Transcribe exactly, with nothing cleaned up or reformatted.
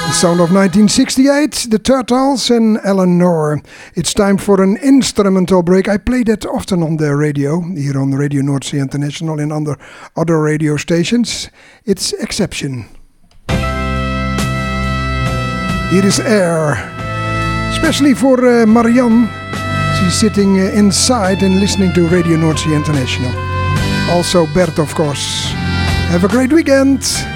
Sound of nineteen sixty-eight, The Turtles and Eleanor. It's time for an instrumental break. I play that often on the radio, here on Radio Noordzee International and on other radio stations. It's Exception. Here is Air, especially for uh, Marianne. She's sitting uh, inside and listening to Radio Noordzee International. Also Bert, of course. Have a great weekend.